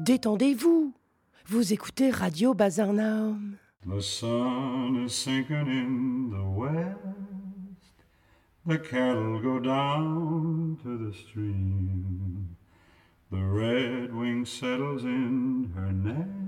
Détendez-vous. Vous écoutez Radio Bazar Naum. The sun is sinking in the west. The cattle go down to the stream. The redwing settles in her nest.